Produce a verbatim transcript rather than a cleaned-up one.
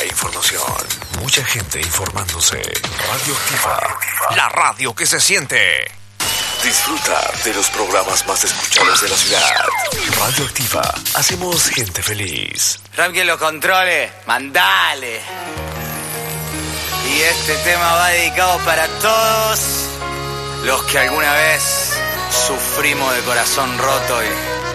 información. Mucha gente informándose. Radioactiva, la radio que se siente. Disfruta de los programas más escuchados de la ciudad. Radioactiva, hacemos gente feliz. Ramqui en los controles, mandale. Y este tema va dedicado para todos los que alguna vez sufrimos de corazón roto y